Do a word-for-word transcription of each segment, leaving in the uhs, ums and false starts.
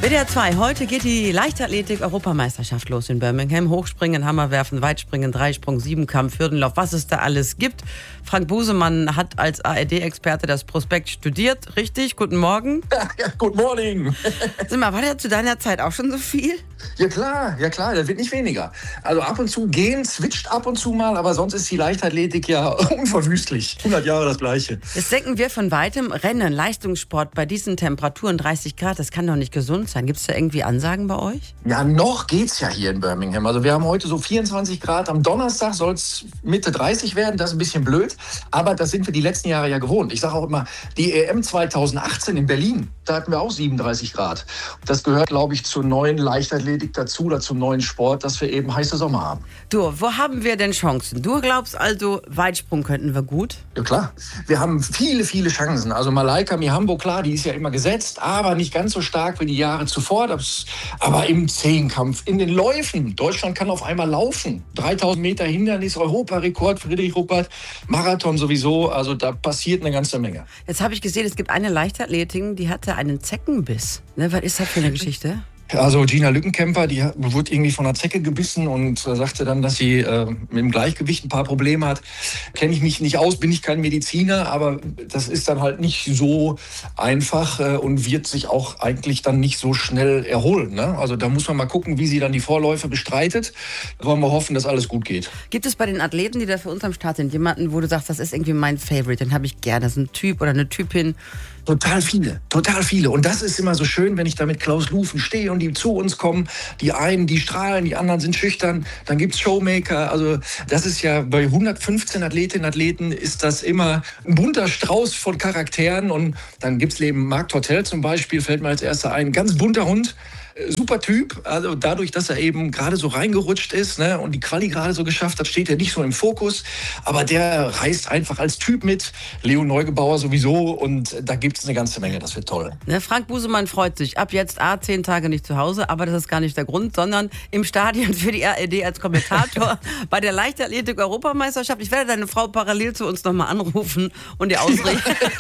W D R zwei, heute geht die Leichtathletik-Europameisterschaft los in Birmingham. Hochspringen, Hammerwerfen, Weitspringen, Dreisprung, Siebenkampf, Hürdenlauf, was es da alles gibt. Frank Busemann hat als A R D-Experte das Prospekt studiert, richtig? Guten Morgen. Ja, ja, good morning. Sag mal, war der zu deiner Zeit auch schon so viel? Ja klar, ja klar, das wird nicht weniger. Also ab und zu gehen, switcht ab und zu mal, aber sonst ist die Leichtathletik ja unverwüstlich. hundert Jahre das Gleiche. Jetzt denken wir von weitem, Rennen, Leistungssport bei diesen Temperaturen, dreißig Grad, das kann doch nicht gesund sein. Gibt es da irgendwie Ansagen bei euch? Ja, noch geht's ja hier in Birmingham. Also wir haben heute so vierundzwanzig Grad. Am Donnerstag soll es Mitte dreißig werden. Das ist ein bisschen blöd, aber das sind wir die letzten Jahre ja gewohnt. Ich sage auch immer, die E M zweitausendachtzehn in Berlin, da hatten wir auch siebenunddreißig Grad. Das gehört, glaube ich, zur neuen Leichtathletik dazu oder zum neuen Sport, dass wir eben heiße Sommer haben. Du, wo haben wir denn Chancen? Du glaubst also, Weitsprung könnten wir gut? Ja klar, wir haben viele, viele Chancen. Also Malaika Mihambo, klar, die ist ja immer gesetzt, aber nicht ganz so stark wie die Jahre zuvor. Das, aber im Zehnkampf, in den Läufen, Deutschland kann auf einmal laufen. dreitausend Meter Hindernis, Europarekord, Friedrich Ruppert, Marathon sowieso. Also da passiert eine ganze Menge. Jetzt habe ich gesehen, es gibt eine Leichtathletin, die hatte einen Zeckenbiss. Ne, was ist das für eine Geschichte? Also Gina Lückenkämper, die wurde irgendwie von einer Zecke gebissen und äh, sagte dann, dass sie äh, mit dem Gleichgewicht ein paar Probleme hat. Kenne ich mich nicht aus, bin ich kein Mediziner, aber das ist dann halt nicht so einfach äh, und wird sich auch eigentlich dann nicht so schnell erholen. Ne? Also da muss man mal gucken, wie sie dann die Vorläufe bestreitet. Da wollen wir hoffen, dass alles gut geht. Gibt es bei den Athleten, die da für uns am Start sind, jemanden, wo du sagst, das ist irgendwie mein Favorite, den habe ich gerne, das ist ein Typ oder eine Typin? Total viele, total viele. Und das ist immer so schön, wenn ich da mit Klaus Lufen stehe und die zu uns kommen. Die einen, die strahlen, die anderen sind schüchtern. Dann gibt's Showmaker. Also das ist ja bei hundertfünfzehn Athletinnen und Athleten ist das immer ein bunter Strauß von Charakteren. Und dann gibt's neben Marc Tortel zum Beispiel, fällt mir als erster ein, ganz bunter Hund. Super Typ, also dadurch, dass er eben gerade so reingerutscht ist, ne, und die Quali gerade so geschafft hat, steht er nicht so im Fokus, aber der reist einfach als Typ mit, Leo Neugebauer sowieso und da gibt es eine ganze Menge, das wird toll. Ne, Frank Busemann freut sich, ab jetzt A, zehn Tage nicht zu Hause, aber das ist gar nicht der Grund, sondern im Stadion für die A R D als Kommentator bei der Leichtathletik-Europameisterschaft. Ich werde deine Frau parallel zu uns nochmal anrufen und dir ausrichten.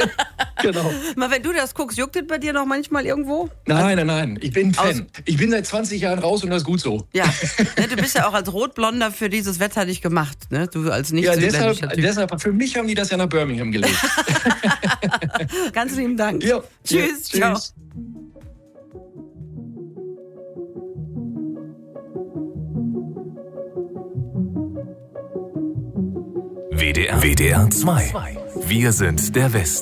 Genau. Mal, wenn du das guckst, juckt es bei dir noch manchmal irgendwo? Nein, nein, nein, ich bin Fan. Aus Ich bin seit zwanzig Jahren raus und das ist gut so. Ja, ne, du bist ja auch als Rotblonder für dieses Wetter nicht gemacht. Ne? Du als nicht ja, deshalb, deshalb, für mich haben die das ja nach Birmingham gelegt. Ganz lieben Dank. Ja, tschüss, ja, ciao. Tschüss. W D R, W D R zwei. Wir sind der Westen.